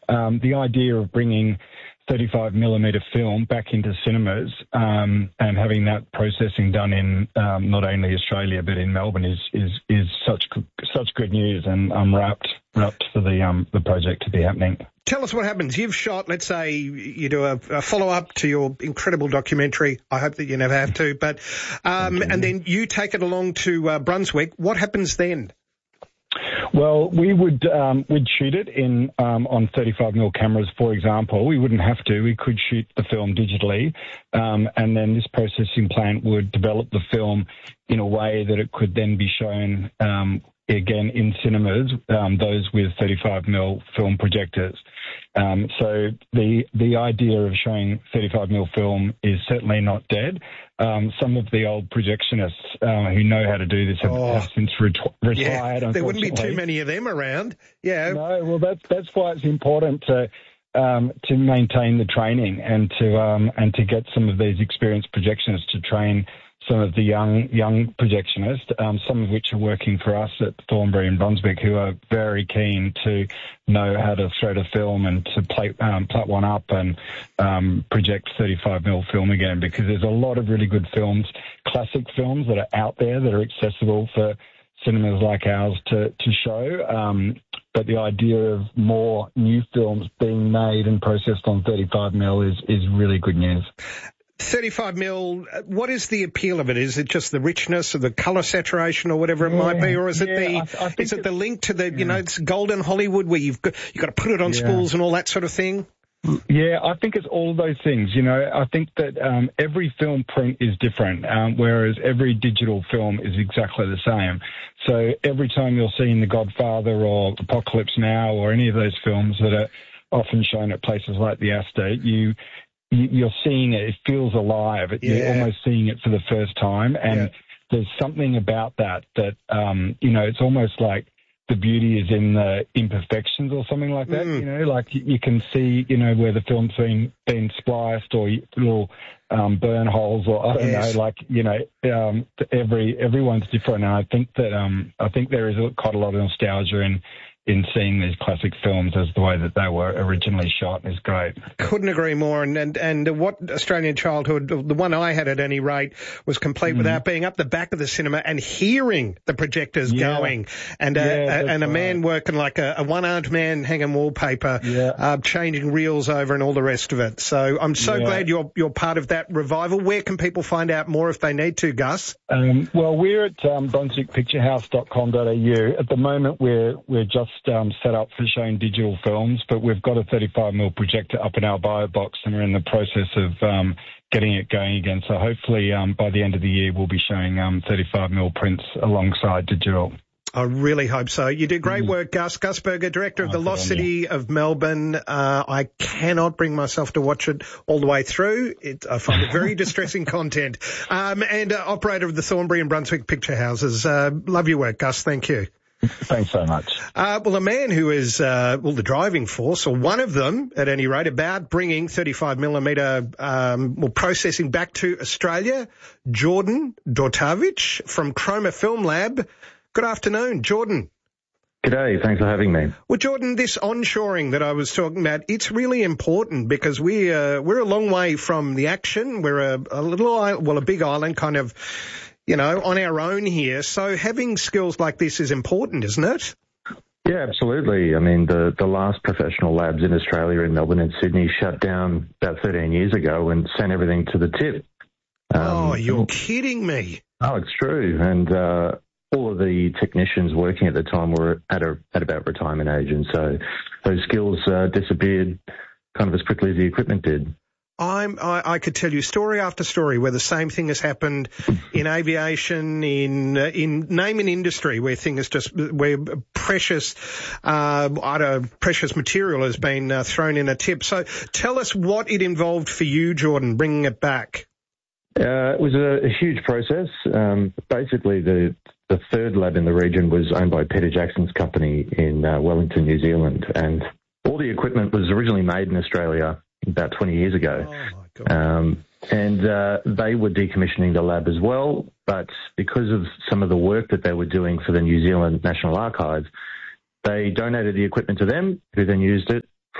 the idea of bringing 35mm film back into cinemas and having that processing done in not only Australia but in Melbourne is such good news, and I'm rapt for the project to be happening. Tell us what happens. You've shot, let's say you do a follow-up to your incredible documentary. I hope that you never have to, but and then you take it along to Brunswick. What happens then? Well, we'd shoot it on 35mm cameras, for example. We wouldn't have to. We could shoot the film digitally, and then this processing plant would develop the film in a way that it could then be shown again in cinemas, those with 35mm film projectors. So the idea of showing 35mm film is certainly not dead. Some of the old projectionists who know how to do this have since retired. Yeah, there wouldn't be too many of them around. Yeah. No, well, that's why it's important to maintain the training and to get some of these experienced projectionists to train some of the young projectionists, some of which are working for us at Thornbury and Brunswick, who are very keen to know how to thread a film and to plat one up and project 35mm film again, because there's a lot of really good films, classic films that are out there that are accessible for cinemas like ours to show. But the idea of more new films being made and processed on 35mm is really good news. 35mm, what is the appeal of it? Is it just the richness of the colour saturation or whatever it might be, or is it the link to the it's golden Hollywood where you've got to put it on spools and all that sort of thing? Yeah, I think it's all of those things. I think that every film print is different, whereas every digital film is exactly the same. So every time you're seeing The Godfather or Apocalypse Now or any of those films that are often shown at places like the Astor, you're seeing it. It feels alive. You're almost seeing it for the first time, and there's something about that it's almost like the beauty is in the imperfections or something like that. Like you can see, where the film's been spliced or little burn holes or I don't know, like everyone's different. And I think there is quite a lot of nostalgia in seeing these classic films as the way that they were originally shot is great. Couldn't agree more. And what Australian childhood, the one I had at any rate, was complete without being up the back of the cinema and hearing the projectors going and a man working like a one-armed man hanging wallpaper, changing reels over and all the rest of it. So I'm so glad you're part of that revival. Where can people find out more if they need to, Gus? Well, we're at brunswickpicturehouse.com.au. At the moment, we're just set up for showing digital films, but we've got a 35mm projector up in our bio box and we're in the process of getting it going again. So hopefully by the end of the year we'll be showing 35mm prints alongside digital. I really hope so. You do great work, Gus. Gus Berger, Director of the Lost City of Melbourne. I cannot bring myself to watch it all the way through. I find it very distressing content. And operator of the Thornbury and Brunswick Picture Houses. Love your work, Gus. Thank you. Thanks so much. Well, a man who is, the driving force, or one of them at any rate, about bringing 35mm processing back to Australia, Jordan Dortavich from Chroma Film Lab. Good afternoon, Jordan. G'day, thanks for having me. Well, Jordan, this onshoring that I was talking about, it's really important because we're a long way from the action. We're a big island kind of, on our own here. So having skills like this is important, isn't it? Yeah, absolutely. I mean, the last professional labs in Australia, in Melbourne and Sydney, shut down about 13 years ago and sent everything to the tip. You're kidding me. Oh, it's true. And all of the technicians working at the time were at about retirement age, and so those skills disappeared kind of as quickly as the equipment did. I could tell you story after story where the same thing has happened in aviation, in name an industry where where precious material has been thrown in a tip. So tell us what it involved for you, Jordan, bringing it back. It was a huge process. Basically, the third lab in the region was owned by Peter Jackson's company in Wellington, New Zealand, and all the equipment was originally made in Australia about 20 years ago. Oh, my God. And they were decommissioning the lab as well, but because of some of the work that they were doing for the New Zealand National Archives, they donated the equipment to them, who then used it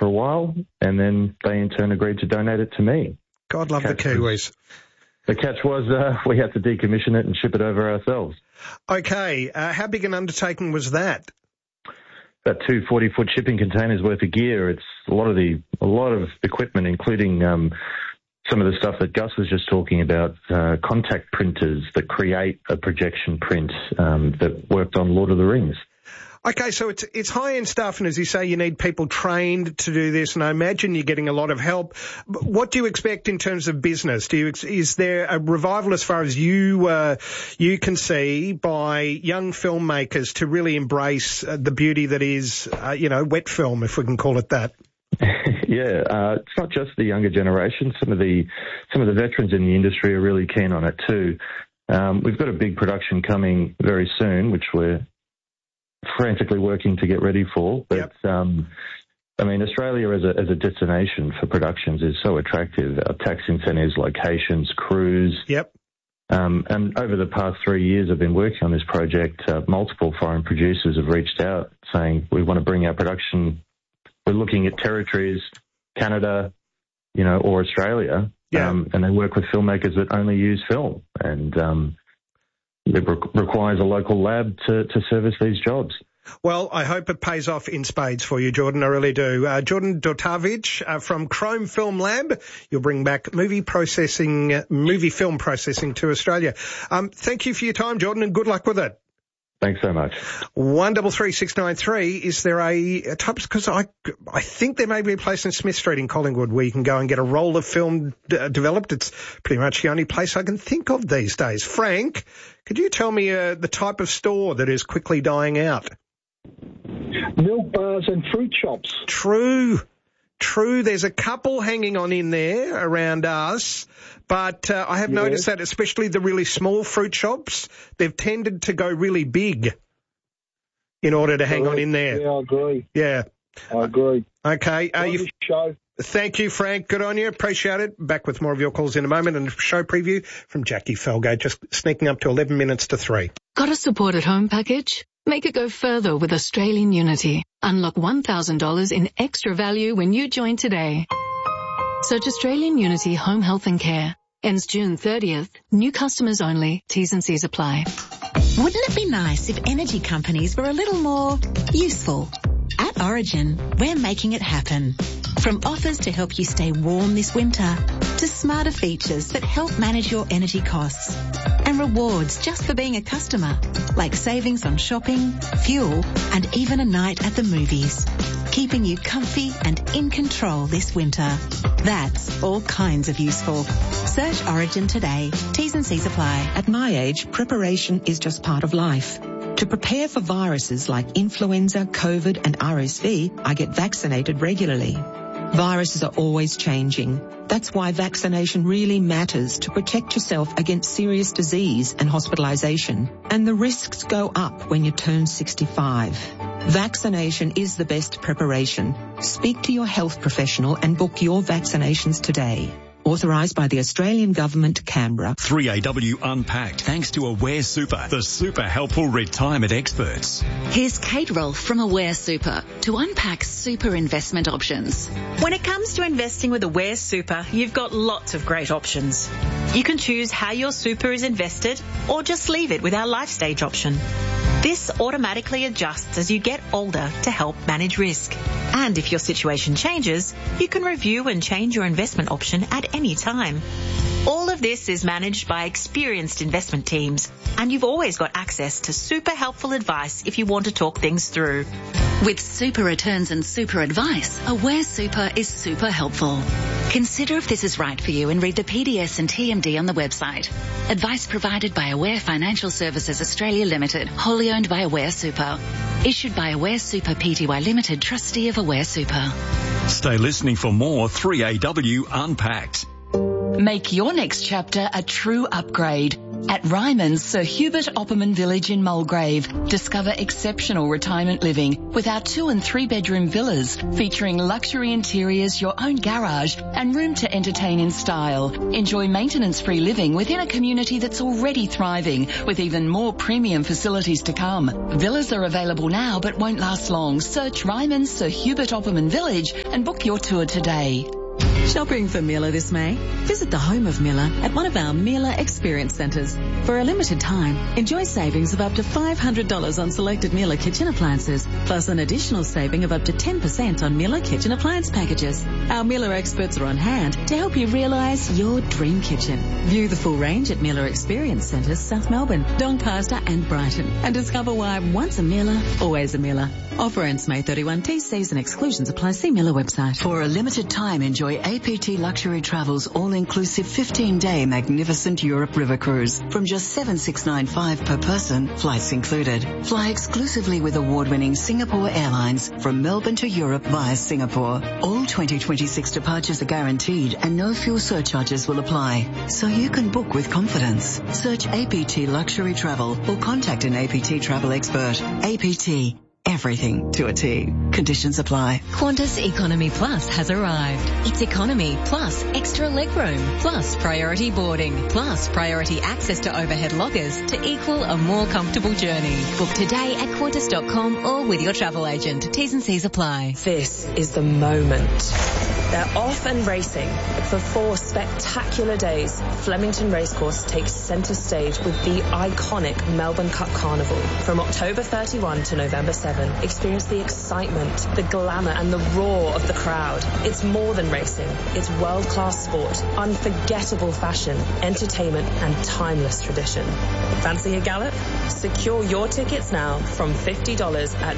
for a while, and then they in turn agreed to donate it to me. God love the Kiwis. The catch was we had to decommission it and ship it over ourselves. Okay, how big an undertaking was that? About 2 40-foot shipping containers worth of gear. It's a lot of equipment, including some of the stuff that Gus was just talking about, contact printers that create a projection print that worked on Lord of the Rings. Okay, so it's high-end stuff, and as you say, you need people trained to do this, and I imagine you're getting a lot of help. What do you expect in terms of business? Is there a revival as far as you can see by young filmmakers to really embrace the beauty that is, wet film, if we can call it that? Yeah, it's not just the younger generation. Some of the veterans in the industry are really keen on it too. We've got a big production coming very soon, which we're frantically working to get ready for. But, Australia as a destination for productions is so attractive. Our tax incentives, locations, crews. Yep. And over the past 3 years I've been working on this project, multiple foreign producers have reached out saying, we want to bring our production. We're looking at territories, Canada, or Australia. Yeah. And they work with filmmakers that only use film. And, it requires a local lab to service these jobs. Well, I hope it pays off in spades for you, Jordan. I really do. Jordan Dortavich from Chrome Film Lab. You'll bring back movie film processing to Australia. Thank you for your time, Jordan, and good luck with it. Thanks so much. 133693, is there a type, because I think there may be a place in Smith Street in Collingwood where you can go and get a roll of film developed. It's pretty much the only place I can think of these days. Frank, could you tell me the type of store that is quickly dying out? Milk bars and fruit shops. True. There's a couple hanging on in there around us, but I have noticed that especially the really small fruit shops, they've tended to go really big in order to hang on in there. Yeah, I agree. Yeah. I agree. Okay. Show. Thank you, Frank. Good on you. Appreciate it. Back with more of your calls in a moment, and a show preview from Jackie Felgate, just sneaking up to 11 minutes to 3. Got a support at home package? Make it go further with Australian Unity. Unlock $1,000 in extra value when you join today. Search Australian Unity Home Health and Care. Ends June 30th. New customers only. T's and C's apply. Wouldn't it be nice if energy companies were a little more useful? At Origin, we're making it happen. From offers to help you stay warm this winter, to smarter features that help manage your energy costs, and rewards just for being a customer, like savings on shopping, fuel, and even a night at the movies, keeping you comfy and in control this winter. That's all kinds of useful. Search Origin today. T's and C's apply. At my age, preparation is just part of life. To prepare for viruses like influenza, COVID, and RSV, I get vaccinated regularly. Viruses are always changing. That's why vaccination really matters to protect yourself against serious disease and hospitalization. And the risks go up when you turn 65. Vaccination is the best preparation. Speak to your health professional and book your vaccinations today. Authorised by the Australian Government, Canberra. 3AW Unpacked, thanks to Aware Super, the super helpful retirement experts. Here's Kate Rolfe from Aware Super to unpack super investment options. When it comes to investing with Aware Super, you've got lots of great options. You can choose how your super is invested or just leave it with our life stage option. This automatically adjusts as you get older to help manage risk. And if your situation changes, you can review and change your investment option at any time. All of this is managed by experienced investment teams, and you've always got access to super helpful advice if you want to talk things through. With super returns and super advice, Aware Super is super helpful. Consider if this is right for you and read the PDS and TMD on the website. Advice provided by Aware Financial Services Australia Limited, wholly owned by Aware Super. Issued by Aware Super Pty Limited, trustee of Aware Super. Stay listening for more 3AW Unpacked. Make your next chapter a true upgrade. At Ryman's Sir Hubert Opperman Village in Mulgrave, discover exceptional retirement living with our 2 and 3 bedroom villas featuring luxury interiors, your own garage and room to entertain in style. Enjoy maintenance-free living within a community that's already thriving with even more premium facilities to come. Villas are available now but won't last long. Search Ryman's Sir Hubert Opperman Village and book your tour today. Shopping for Miele this May? Visit the home of Miele at one of our Miele Experience Centres. For a limited time, enjoy savings of up to $500 on selected Miele kitchen appliances, plus an additional saving of up to 10% on Miele kitchen appliance packages. Our Miele experts are on hand to help you realise your dream kitchen. View the full range at Miele Experience Centres, South Melbourne, Doncaster and Brighton, and discover why once a Miele, always a Miele. Offer ends May 31. T's and exclusions apply. See Miele website. For a limited time, enjoy APT Luxury Travel's all-inclusive 15-day magnificent Europe river cruise from just $7,695 per person, flights included. Fly exclusively with award-winning Singapore Airlines from Melbourne to Europe via Singapore. All 2026 departures are guaranteed and no fuel surcharges will apply, so you can book with confidence. Search APT Luxury Travel or contact an APT travel expert. APT. Everything to a T. Conditions apply. Qantas Economy Plus has arrived. It's economy plus extra legroom plus priority boarding plus priority access to overhead lockers to equal a more comfortable journey. Book today at qantas.com or with your travel agent. T's and C's apply. This is the moment. They're off and racing. For 4 spectacular days, Flemington Racecourse takes centre stage with the iconic Melbourne Cup Carnival. From October 31 to November 7, experience the excitement, the glamour and the roar of the crowd. It's more than racing. It's world-class sport, unforgettable fashion, entertainment and timeless tradition. Fancy a gallop? Secure your tickets now from $50 at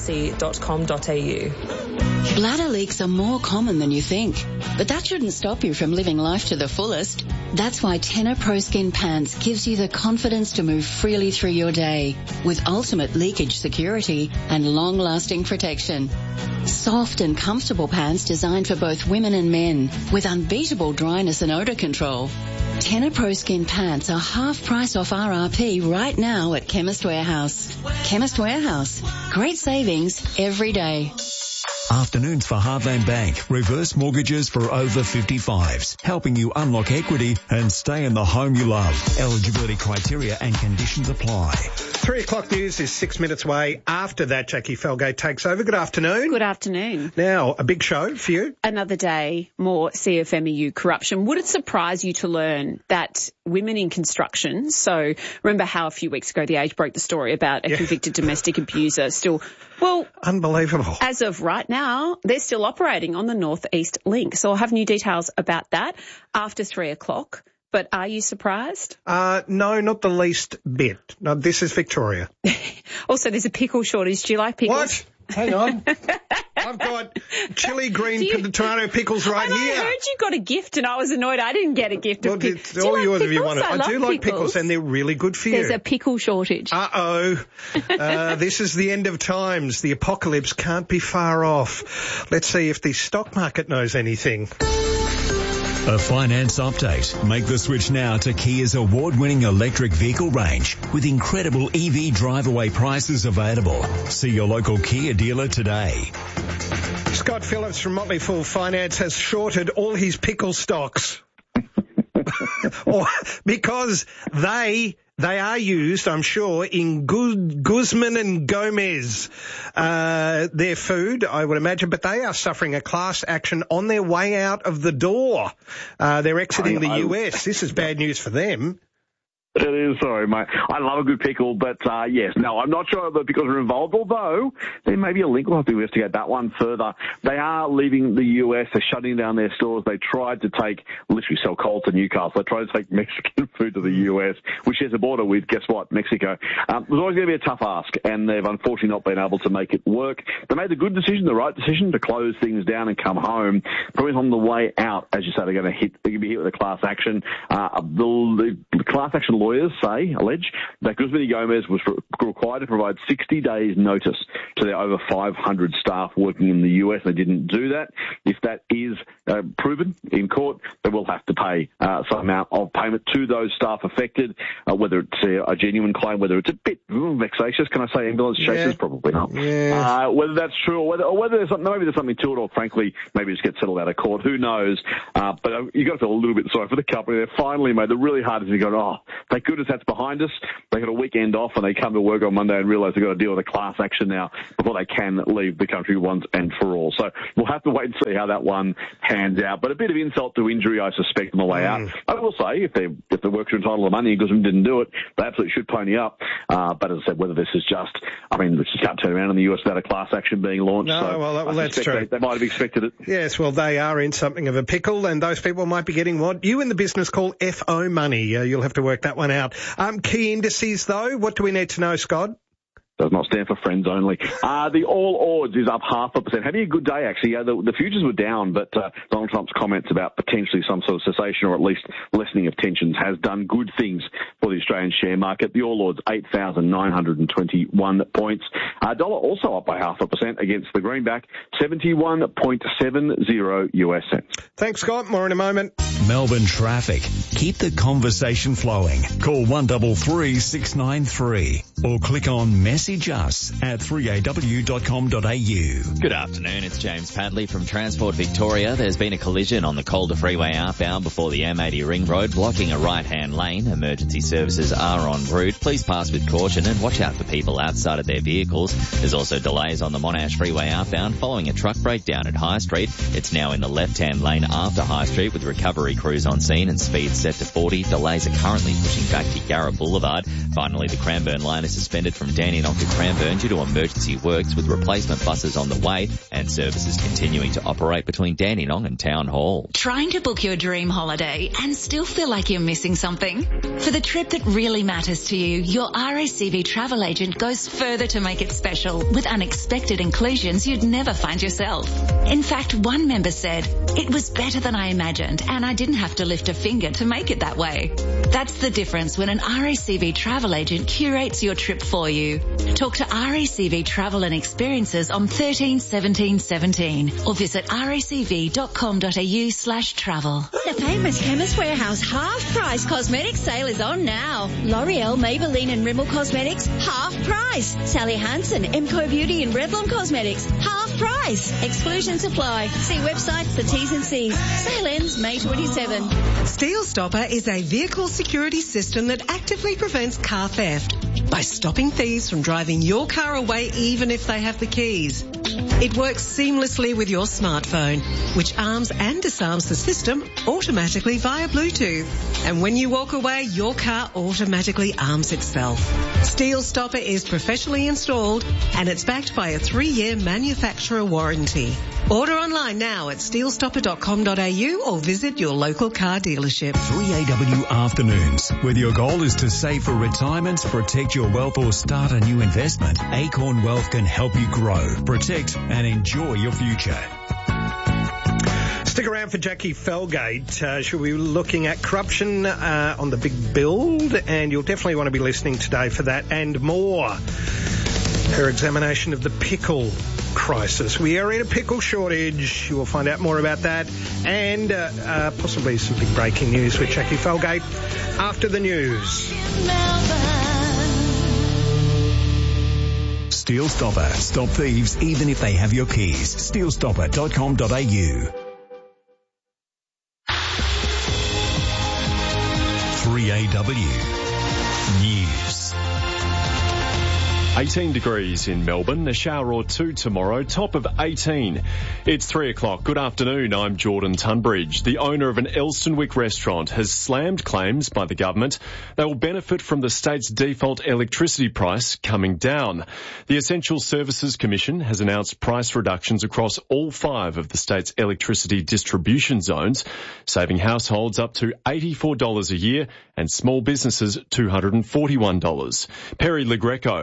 vrc.com.au. Bladder leaks are more common than you think, but that shouldn't stop you from living life to the fullest. That's why Tenor Pro Skin Pants gives you the confidence to move freely through your day with ultimate leakage security and long-lasting protection. Soft and comfortable pants designed for both women and men with unbeatable dryness and odor control. Tenor Pro Skin Pants are half price off RRP right now at Chemist Warehouse. Chemist Warehouse. Great savings every day. Afternoons for Heartland Bank. Reverse mortgages for over 55s. Helping you unlock equity and stay in the home you love. Eligibility criteria and conditions apply. 3 o'clock news is 6 minutes away. After that, Jackie Felgate takes over. Good afternoon. Good afternoon. Now, a big show for you. Another day, more CFMEU corruption. Would it surprise you to learn that women in construction, so remember how a few weeks ago the Age broke the story about a convicted domestic abuser still, well, unbelievable. As of right now, they're still operating on the North East Link. So I'll have new details about that after 3 o'clock. But are you surprised? No, not the least bit. No, this is Victoria. Also, there's a pickle shortage. Do you like pickles? What? Hang on. I've got chili green tomato pickles right here. I heard you got a gift and I was annoyed I didn't get a gift of pickles. All yours if you want it. I do like pickles and they're really good for you. There's a pickle shortage. Uh-oh. This is the end of times. The apocalypse can't be far off. Let's see if the stock market knows anything. A finance update. Make the switch now to Kia's award-winning electric vehicle range with incredible EV drive-away prices available. See your local Kia dealer today. Scott Phillips from Motley Fool Finance has shorted all his pickle stocks. Because they are used, I'm sure, in Guzman and Gomez, their food, I would imagine, but they are suffering a class action on their way out of the door. They're exiting the US. This is bad news for them. It is, sorry, mate. I love a good pickle, but yes, no, I'm not sure the pickles are involved, although there may be a link. We'll have to investigate that one further. They are leaving the US. They're shutting down their stores. They tried to literally sell coal to Newcastle. They tried to take Mexican food to the US, which has a border with, guess what, Mexico. It was always going to be a tough ask, and they've unfortunately not been able to make it work. They made the good decision, the right decision, to close things down and come home. Probably on the way out, as you say, they're going to be hit with a class action. The class action lawyers allege that Guzman y Gomez was required to provide 60 days notice to their over 500 staff working in the US. They didn't do that. If that is proven in court, they will have to pay some amount of payment to those staff affected, whether it's a genuine claim, whether it's a bit vexatious. Can I say ambulance chasers? Probably not. Yeah. Whether that's true or whether there's something, maybe there's something to it, or frankly, maybe just get settled out of court. Who knows? But you got to feel a little bit sorry for the company. They finally made the really hard decision. Going, oh, thank goodness that's behind us. They got a weekend off and they come to work on Monday and realise they've got to deal with a class action now before they can leave the country once and for all. So we'll have to wait and see how that one pans out. But a bit of insult to injury, I suspect, on the way out. I will say, if the workers are entitled to money and Guzman didn't do it, they absolutely should pony up. But as I said, whether this is just, we just can't turn around in the US without a class action being launched. No, so well, that's true. They might have expected it. Yes, well, they are in something of a pickle, and those people might be getting what you in the business call FO money. You'll have to work that one out. Key indices, though, what do we need to know, Scott? Does not stand for friends only. The All Ords is up 0.5%. Having a good day, actually. The futures were down, but Donald Trump's comments about potentially some sort of cessation or at least lessening of tensions has done good things for the Australian share market. The All Ords, 8,921 points. Dollar also up by 0.5% against the greenback, 71.70 US cents. Thanks, Scott. More in a moment. Melbourne traffic. Keep the conversation flowing. Call 133 693 or click on Message Us at 3aw.com.au. Good afternoon, it's James Padley from Transport Victoria. There's been a collision on the Calder Freeway outbound before the M80 Ring Road, blocking a right-hand lane. Emergency services are en route. Please pass with caution and watch out for people outside of their vehicles. There's also delays on the Monash Freeway outbound following a truck breakdown at High Street. It's now in the left-hand lane after High Street with recovery crews on scene and speed set to 40. Delays are currently pushing back to Yarra Boulevard. Finally, the Cranbourne line is suspended from Dandenong to Cranbourne due to emergency works with replacement buses on the way and services continuing to operate between Dandenong and Town Hall. Trying to book your dream holiday and still feel like you're missing something? For the trip that really matters to you, your RACV travel agent goes further to make it special with unexpected inclusions you'd never find yourself. In fact, one member said, "It was better than I imagined and I didn't have to lift a finger to make it that way." That's the difference when an RACV travel agent curates your trip for you. Talk to RACV Travel and Experiences on 13 17 17 or visit racv.com.au/travel. The famous Chemist Warehouse half-price cosmetics sale is on now. L'Oreal, Maybelline and Rimmel Cosmetics, half price. Sally Hansen, Emco Beauty and Revlon Cosmetics, half price. Exclusions apply. See website for T's and C's. Sale ends May 27. Steel Stopper is a vehicle security system that actively prevents car theft by stopping thieves from driving your car away even if they have the keys. It works seamlessly with your smartphone, which arms and disarms the system automatically via Bluetooth. And when you walk away, your car automatically arms itself. Steel Stopper is professionally installed and it's backed by a 3-year manufacturer warranty. Order online now at steelstopper.com.au or visit your local car dealership. 3AW Afternoons. Whether your goal is to save for retirement, protect your wealth or start a new investment, Acorn Wealth can help you grow, protect and enjoy your future. Stick around for Jackie Felgate. She'll be looking at corruption on the big build, and you'll definitely want to be listening today for that and more. Her examination of the pickle crisis. We are in a pickle shortage. You will find out more about that and possibly some big breaking news with Jackie Felgate after the news. Steel Stopper. Stop thieves even if they have your keys. Steelstopper.com.au. 3AW News. 18 degrees in Melbourne, a shower or two tomorrow, top of 18. It's 3 o'clock. Good afternoon, I'm Jordan Tunbridge. The owner of an Elsternwick restaurant has slammed claims by the government they will benefit from the state's default electricity price coming down. The Essential Services Commission has announced price reductions across all 5 of the state's electricity distribution zones, saving households up to $84 a year and small businesses $241. Perry Le Greco, owner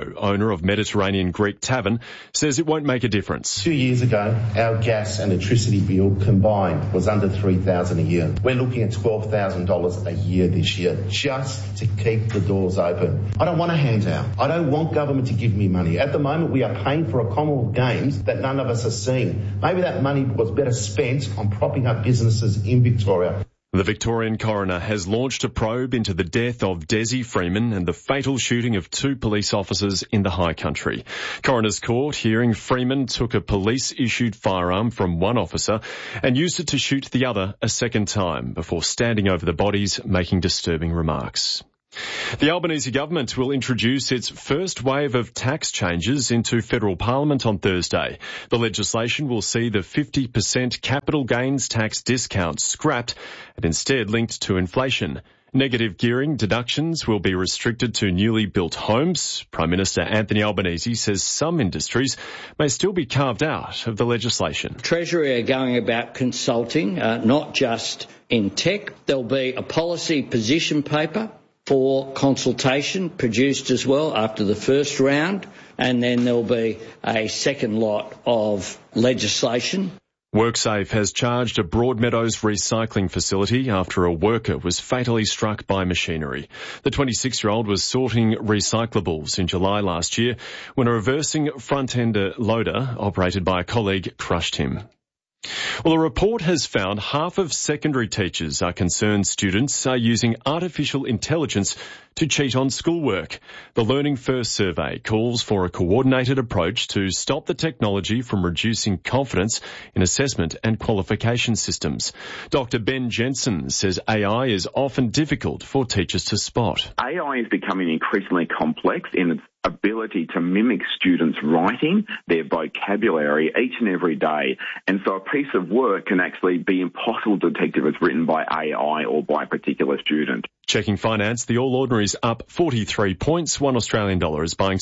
owner of Mediterranean Greek Tavern, says it won't make a difference. 2 years ago, our gas and electricity bill combined was under $3,000 a year. We're looking at $12,000 a year this year just to keep the doors open. I don't want a handout. I don't want government to give me money. At the moment, we are paying for a Commonwealth Games that none of us are seeing. Maybe that money was better spent on propping up businesses in Victoria. The Victorian coroner has launched a probe into the death of Desi Freeman and the fatal shooting of 2 police officers in the High Country. Coroner's Court hearing Freeman took a police-issued firearm from one officer and used it to shoot the other a second time before standing over the bodies, making disturbing remarks. The Albanese government will introduce its first wave of tax changes into federal parliament on Thursday. The legislation will see the 50% capital gains tax discount scrapped and instead linked to inflation. Negative gearing deductions will be restricted to newly built homes. Prime Minister Anthony Albanese says some industries may still be carved out of the legislation. Treasury are going about consulting, not just in tech. There'll be a policy position paper for consultation produced as well after the first round, and then there'll be a second lot of legislation. WorkSafe has charged a Broadmeadows recycling facility after a worker was fatally struck by machinery. The 26-year-old was sorting recyclables in July last year when a reversing front-ender loader operated by a colleague crushed him. Well, a report has found half of secondary teachers are concerned students are using artificial intelligence to cheat on schoolwork. The Learning First survey calls for a coordinated approach to stop the technology from reducing confidence in assessment and qualification systems. Dr. Ben Jensen says AI is often difficult for teachers to spot. AI is becoming increasingly complex in its ability to mimic students' writing, their vocabulary each and every day. And so a piece of work can actually be impossible to detect if it's written by AI or by a particular student. Checking finance, the All Ordinary's up 43 points, $1 Australian is buying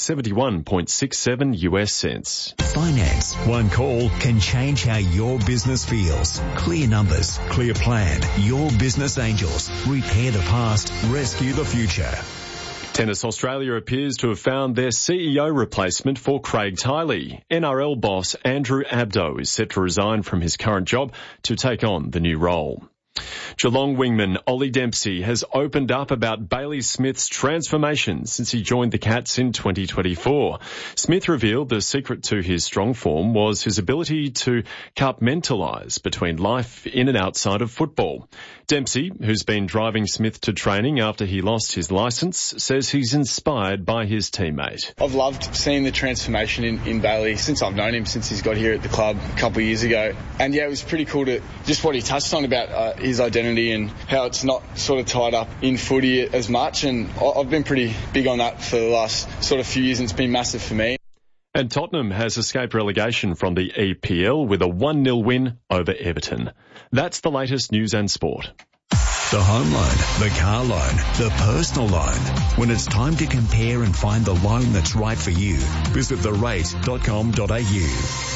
71.67 US cents. Finance. One call can change how your business feels. Clear numbers, clear plan. Your business angels. Repair the past, rescue the future. Tennis Australia appears to have found their CEO replacement for Craig Tiley. NRL boss Andrew Abdo is set to resign from his current job to take on the new role. Geelong wingman Ollie Dempsey has opened up about Bailey Smith's transformation since he joined the Cats in 2024. Smith revealed the secret to his strong form was his ability to compartmentalise between life in and outside of football. Dempsey, who's been driving Smith to training after he lost his licence, says he's inspired by his teammate. I've loved seeing the transformation in Bailey since I've known him, since he's got here at the club a couple of years ago. And yeah, it was pretty cool to just what he touched on about his identity and how it's not sort of tied up in footy as much. And I've been pretty big on that for the last sort of few years, and it's been massive for me. And Tottenham has escaped relegation from the EPL with a 1-0 win over Everton. That's the latest news and sport. The home loan, the car loan, the personal loan. When it's time to compare and find the loan that's right for you, visit therate.com.au.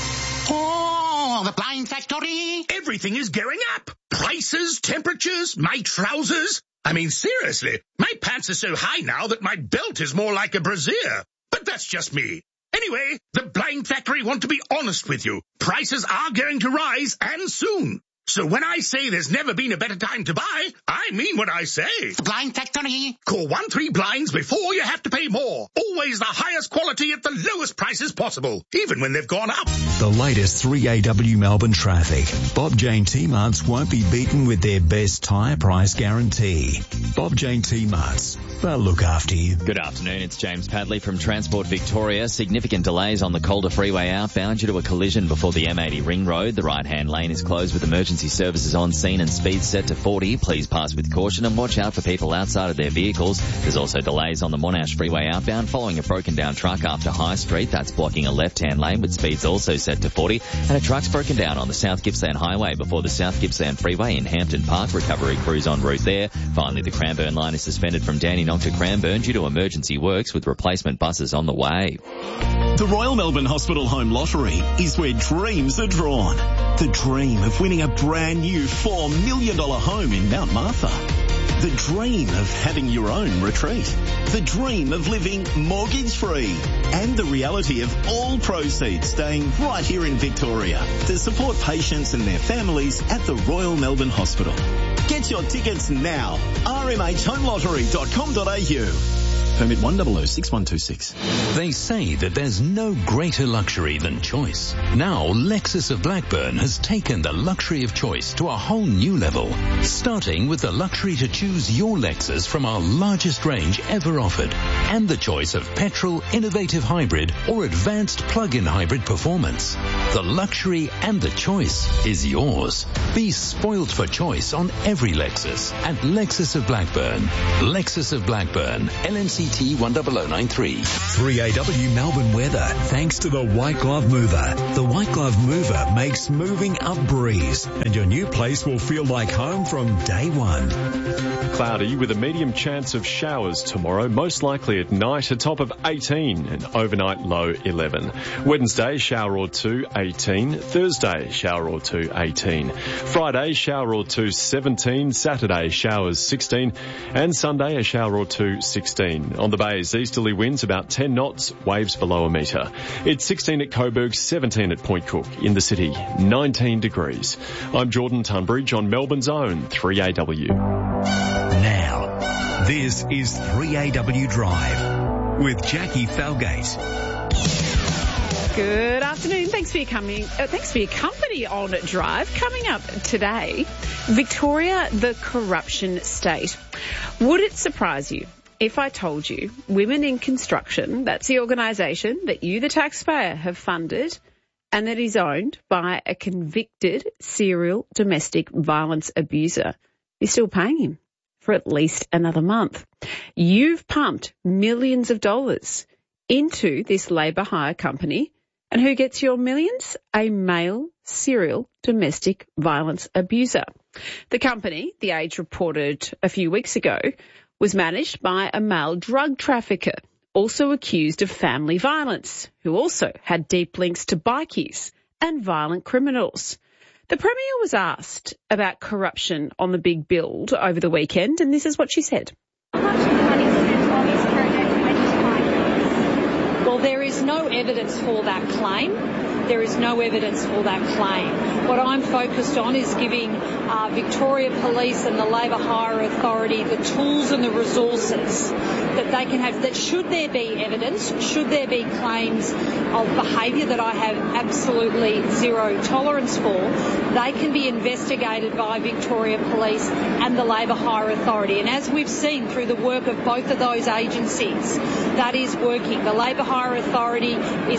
Oh, the Blind Factory! Everything is going up. Prices, temperatures, my trousers. I mean, seriously, my pants are so high now that my belt is more like a brassiere. But that's just me. Anyway, the Blind Factory want to be honest with you. Prices are going to rise, and soon. So when I say there's never been a better time to buy, I mean what I say. The Blind Factory. Call 13Blinds before you have to pay more. Always the highest quality at the lowest prices possible, even when they've gone up. The latest 3AW Melbourne traffic. Bob Jane T-Marts won't be beaten with their best tyre price guarantee. Bob Jane T-Marts. They'll look after you. Good afternoon, it's James Padley from Transport Victoria. Significant delays on the Calder Freeway outbound due to a collision before the M80 Ring Road. The right-hand lane is closed with emergency services on scene and speed set to 40. Please pass with caution and watch out for people outside of their vehicles. There's also delays on the Monash Freeway outbound following a broken down truck after High Street. That's blocking a left-hand lane with speeds also set to 40. And a truck's broken down on the South Gippsland Highway before the South Gippsland Freeway in Hampton Park. Recovery crews en route there. Finally, the Cranbourne line is suspended from Dandenong to Cranbourne due to emergency works with replacement buses on the way. The Royal Melbourne Hospital Home Lottery is where dreams are drawn. The dream of winning a brand new $4 million home in Mount Martha. The dream of having your own retreat. The dream of living mortgage-free. And the reality of all proceeds staying right here in Victoria to support patients and their families at the Royal Melbourne Hospital. Get your tickets now. rmhhomelottery.com.au. Permit 1006126. They say that there's no greater luxury than choice. Now, Lexus of Blackburn has taken the luxury of choice to a whole new level. Starting with the luxury to choose your Lexus from our largest range ever offered. And the choice of petrol, innovative hybrid or advanced plug-in hybrid performance. The luxury and the choice is yours. Be spoiled for choice on every Lexus at Lexus of Blackburn. Lexus of Blackburn, LMCT 10093. 3AW Melbourne weather, thanks to the White Glove Mover. The White Glove Mover makes moving a breeze, and your new place will feel like home from day one. Cloudy with a medium chance of showers tomorrow, most likely at night, a top of 18 and overnight low 11. Wednesday, shower or two, 18. Thursday, shower or two, 18. Friday, shower or two, 17. Saturday, showers, 16. And Sunday, a shower or two, 16. On the bays, easterly winds about 10 knots, waves below a metre. It's 16 at Coburg, 17 at Point Cook. In the city, 19 degrees. I'm Jordan Tunbridge on Melbourne's own 3AW. Now, this is 3AW Drive with Jackie Falgate. Good afternoon. Thanks for your company on Drive. Coming up today, Victoria, the corruption state. Would it surprise you if I told you Women in Construction, that's the organisation that you, the taxpayer, have funded and that is owned by a convicted serial domestic violence abuser, you're still paying him for at least another month. You've pumped millions of dollars into this labour hire company, and who gets your millions? A male serial domestic violence abuser. The company, The Age reported a few weeks ago, was managed by a male drug trafficker, also accused of family violence, who also had deep links to bikies and violent criminals. The Premier was asked about corruption on the big build over the weekend, and this is what she said. How much of the money spent on this project went to bikies? Well, there is no evidence for that claim. There is no evidence for that claim. What I'm focused on is giving Victoria Police and the Labour Hire Authority the tools and the resources that they can have, that should there be evidence, should there be claims of behaviour that I have absolutely zero tolerance for, they can be investigated by Victoria Police and the Labour Hire Authority. And as we've seen through the work of both of those agencies, that is working. The Labour Hire Authority is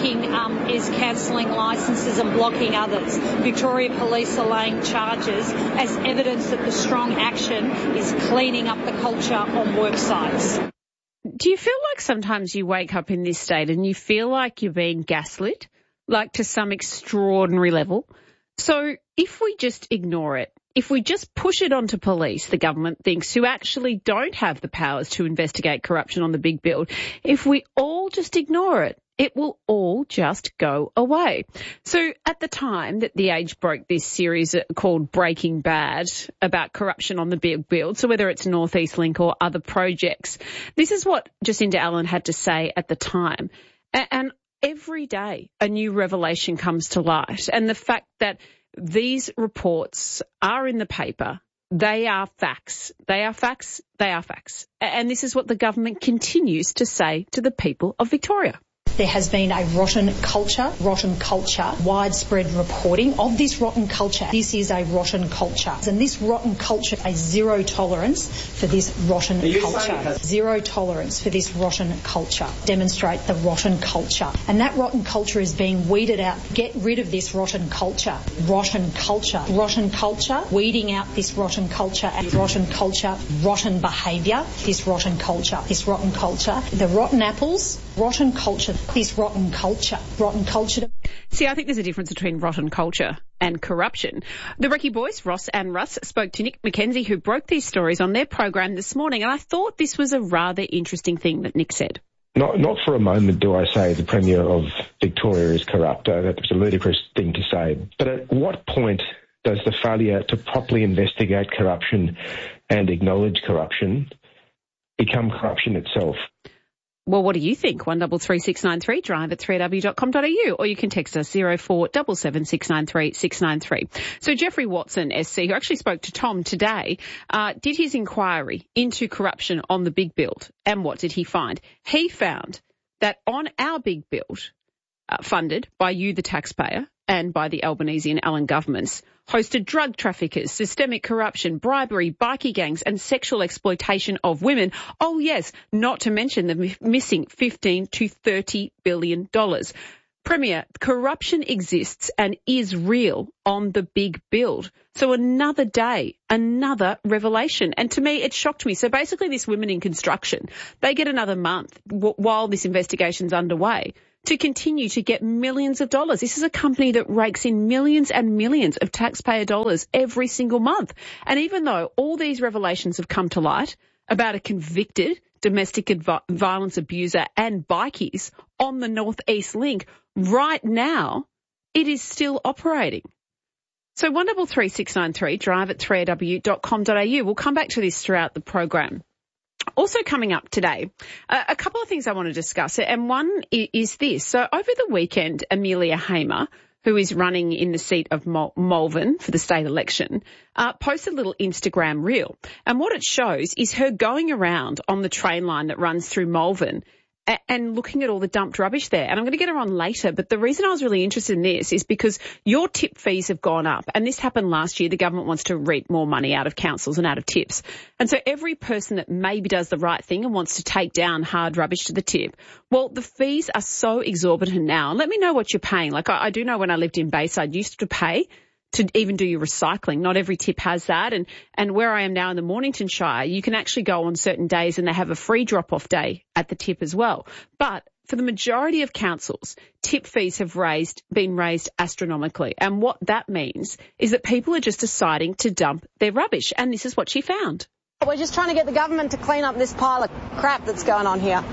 cancelling licences and blocking others. Victoria Police are laying charges as evidence that the strong action is cleaning up the culture on work sites. Do you feel like sometimes you wake up in this state and you feel like you're being gaslit, like to some extraordinary level? So if we just ignore it, if we just push it onto police, the government thinks, who actually don't have the powers to investigate corruption on the big build, if we all just ignore it, it will all just go away. So at the time that The Age broke this series called Breaking Bad about corruption on the big build, so whether it's North East Link or other projects, this is what Jacinda Allen had to say at the time. And every day a new revelation comes to light. And the fact that these reports are in the paper, they are facts. They are facts. They are facts. And this is what the government continues to say to the people of Victoria. There has been a rotten culture, widespread reporting of this rotten culture. This is a rotten culture. And this rotten culture, a zero tolerance for this rotten culture. Zero tolerance for this rotten culture. Demonstrate the rotten culture. And that rotten culture is being weeded out. Get rid of this rotten culture. Rotten culture. Rotten culture. Weeding out this rotten culture. And rotten culture. Rotten behaviour. This rotten culture. This rotten culture. The rotten apples. Rotten culture. This rotten culture. Rotten culture. See, I think there's a difference between rotten culture and corruption. The Recce boys, Ross and Russ, spoke to Nick McKenzie, who broke these stories on their program this morning, and I thought this was a rather interesting thing that Nick said. Not for a moment do I say the Premier of Victoria is corrupt. That's a ludicrous thing to say. But at what point does the failure to properly investigate corruption and acknowledge corruption become corruption itself. Well, what do you think? 133693, drive at 3w.com.au, or you can text us 0477 693 693. So Jeffrey Watson, SC, who actually spoke to Tom today, did his inquiry into corruption on the big build. And what did he find? He found that on our big build, funded by you, the taxpayer, and by the Albanese and Allen governments, hosted drug traffickers, systemic corruption, bribery, bikie gangs and sexual exploitation of women. Oh, yes, not to mention the missing $15 to $30 billion. Premier, corruption exists and is real on the big build. So another day, another revelation. And to me, it shocked me. So basically this Women in Construction, they get another month while this investigation's underway to continue to get millions of dollars. This is a company that rakes in millions and millions of taxpayer dollars every single month. And even though all these revelations have come to light about a convicted domestic violence abuser and bikies on the North East Link, right now it is still operating. So 133693, drive at 3aw.com.au. We'll come back to this throughout the program. Also coming up today, a couple of things I want to discuss, and one is this. So over the weekend, Amelia Hamer, who is running in the seat of Malvern for the state election, posted a little Instagram reel. And what it shows is her going around on the train line that runs through Malvern and looking at all the dumped rubbish there. And I'm going to get her on later, but the reason I was really interested in this is because your tip fees have gone up. And this happened last year. The government wants to reap more money out of councils and out of tips. And so every person that maybe does the right thing and wants to take down hard rubbish to the tip, well, the fees are so exorbitant now. And let me know what you're paying. Like I do know when I lived in Bayside, you used to pay to even do your recycling. Not every tip has that. And where I am now in the Mornington Shire, you can actually go on certain days and they have a free drop-off day at the tip as well. But for the majority of councils, tip fees have been raised astronomically. And what that means is that people are just deciding to dump their rubbish. And this is what she found. We're just trying to get the government to clean up this pile of crap that's going on here.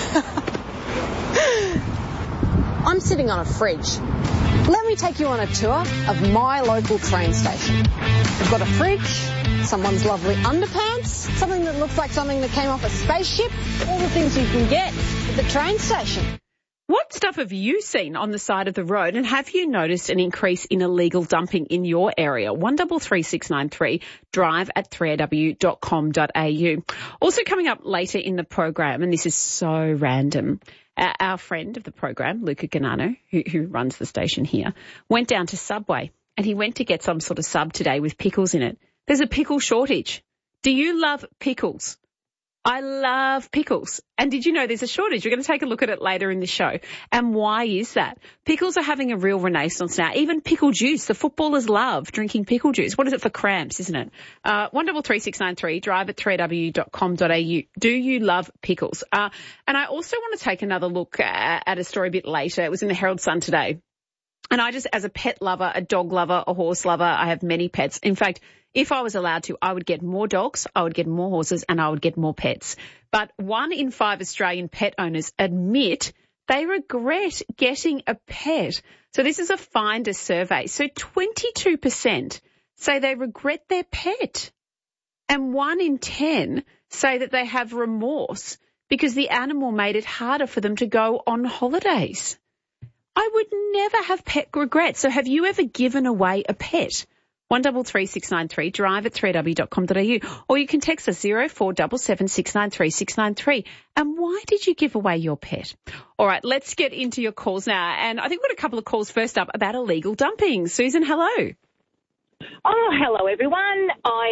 I'm sitting on a fridge. Let me take you on a tour of my local train station. We've got a fridge, someone's lovely underpants, something that looks like something that came off a spaceship, all the things you can get at the train station. What stuff have you seen on the side of the road, and have you noticed an increase in illegal dumping in your area? 133693, drive at 3aw.com.au. Also coming up later in the program, and this is so random, our friend of the program, Luca Ganano, who runs the station here, went down to Subway and he went to get some sort of sub today with pickles in it. There's a pickle shortage. Do you love pickles? I love pickles. And did you know there's a shortage? We're going to take a look at it later in the show. And why is that? Pickles are having a real renaissance now. Even pickle juice. The footballers love drinking pickle juice. What is it for cramps, isn't it? 133693, drive at 3aw.com.au. Do you love pickles? And I also want to take another look at a story a bit later. It was in the Herald Sun today. And I just, as a pet lover, a dog lover, a horse lover, I have many pets. In fact, if I was allowed to, I would get more dogs, I would get more horses, and I would get more pets. But 1 in 5 Australian pet owners admit they regret getting a pet. So this is a Finder survey. So 22% say they regret their pet. And 1 in 10 say that they have remorse because the animal made it harder for them to go on holidays. I would never have pet regret. So have you ever given away a pet? 133693, drive at 3aw.com.au, or you can text us 0477 693 693. And why did you give away your pet? All right, let's get into your calls now. And I think we've got a couple of calls first up about illegal dumping. Susan, hello. Oh, hello, everyone.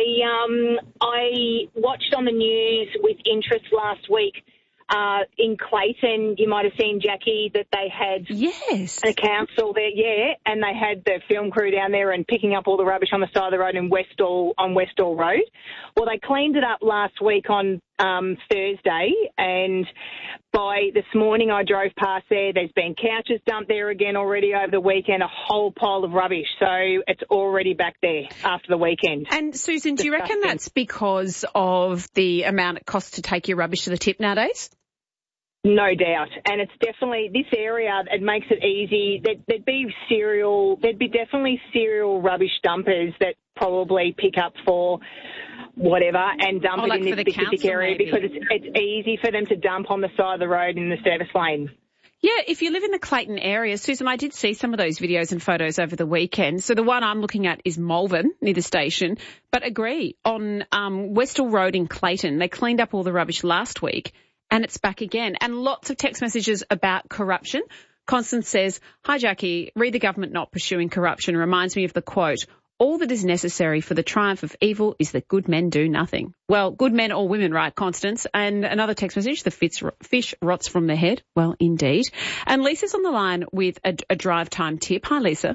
I watched on the news with interest last week. In Clayton, you might have seen, Jackie, that they had a council there, and they had the film crew down there and picking up all the rubbish on the side of the road in Westall Road. Well, they cleaned it up last week on Thursday, and by this morning I drove past there. There's been couches dumped there again already over the weekend, a whole pile of rubbish. So it's already back there after the weekend. And Susan, do you reckon that's because of the amount it costs to take your rubbish to the tip nowadays? No doubt. And it's definitely this area, it makes it easy. There'd be definitely serial rubbish dumpers that probably pick up for whatever and dump it in this specific area maybe. because it's easy for them to dump on the side of the road in the service lane. Yeah, if you live in the Clayton area, Susan, I did see some of those videos and photos over the weekend. So the one I'm looking at is Malvern, near the station. But agree, on Westall Road in Clayton, they cleaned up all the rubbish last week and it's back again. And lots of text messages about corruption. Constance says, "Hi, Jackie, read the government not pursuing corruption reminds me of the quote, all that is necessary for the triumph of evil is that good men do nothing." Well, good men or women, right, Constance? And another text message, the fish rots from the head. Well, indeed. And Lisa's on the line with a drive time tip. Hi, Lisa.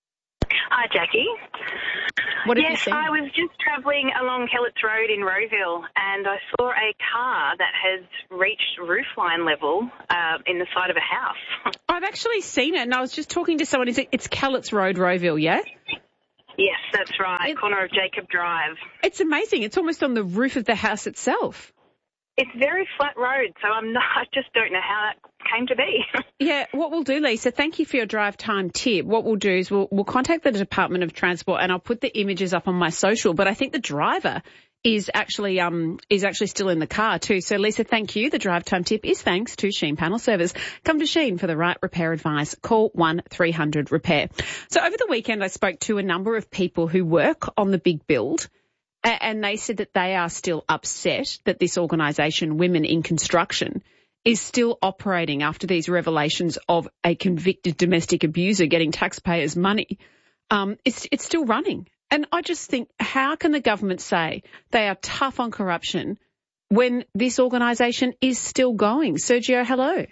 Hi, Jackie. What have you seen? I was just travelling along Kellett's Road in Rowville and I saw a car that has reached roofline level in the side of a house. I've actually seen it and I was just talking to someone. It's Kellett's Road, Rowville, yeah? Yes, that's right. Corner of Jacob Drive. It's amazing. It's almost on the roof of the house itself. It's very flat road, so I just don't know how that came to be. Yeah, what we'll do, Lisa, thank you for your drive time tip. What we'll do is we'll contact the Department of Transport and I'll put the images up on my social, but I think the driver is actually still in the car too. So Lisa, thank you. The drive time tip is thanks to Sheen Panel Service. Come to Sheen for the right repair advice. Call 1-300-REPAIR. So over the weekend I spoke to a number of people who work on the big build and they said that they are still upset that this organisation, Women in Construction, is still operating after these revelations of a convicted domestic abuser getting taxpayers' money. It's still running. And I just think, how can the government say they are tough on corruption when this organisation is still going? Sergio, hello.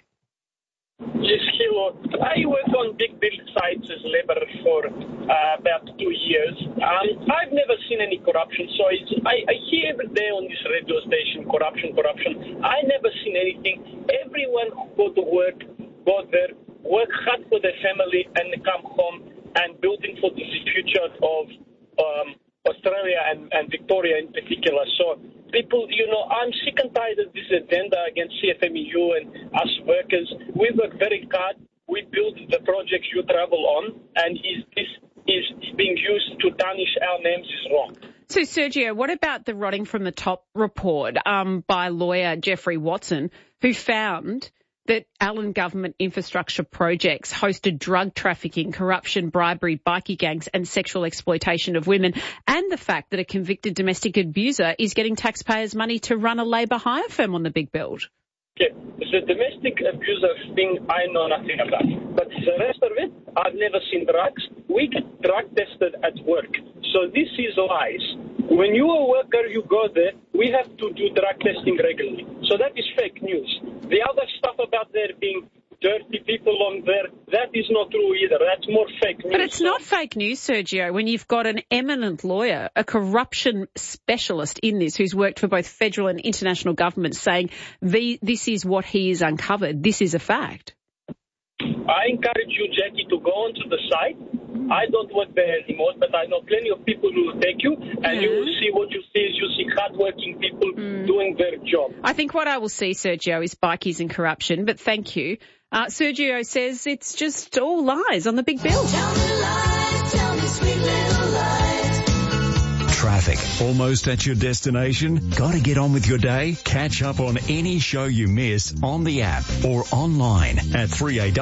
Yes, hello. I work on big build sites as labourer for about 2 years. I've never seen any corruption, so I hear every day on this radio station, corruption. I never seen anything. Everyone who go to work, go there, work hard for their family and come home and building for the future of Australia and Victoria in particular. So people, I'm sick and tired of this agenda against CFMEU and us workers. We work very hard. We build the projects you travel on, and this is being used to tarnish our names is wrong. So, Sergio, what about the rotting from the top report by lawyer Jeffrey Watson, who found that Allen government infrastructure projects hosted drug trafficking, corruption, bribery, bikie gangs and sexual exploitation of women, and the fact that a convicted domestic abuser is getting taxpayers' money to run a labour hire firm on the big build? Okay, the domestic abuser thing I know nothing about, but the rest of it, I've never seen drugs. We get drug tested at work, so this is lies. When you're a worker, you go there, we have to do drug testing regularly. So that is fake news. The other stuff about there being dirty people on there, that is not true either. That's more fake news. But it's not fake news, Sergio, when you've got an eminent lawyer, a corruption specialist in this who's worked for both federal and international governments saying this is what he has uncovered. This is a fact. I encourage you, Jackie, to go onto the site. I don't work there anymore, but I know plenty of people who will take you, and you will see what you see is you see hardworking people doing their job. I think what I will see, Sergio, is bikies and corruption, but thank you. Sergio says it's just all lies on the big bill. Tell me sweet little lies. Traffic. Almost at your destination? Got to get on with your day? Catch up on any show you miss on the app or online at